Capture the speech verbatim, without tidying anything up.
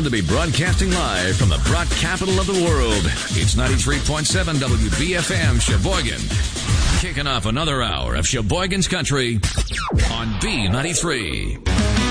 proud to be broadcasting live from the Brock capital of the world. It's ninety-three point seven W B F M Sheboygan. Kicking off another hour of Sheboygan's Country on B ninety-three.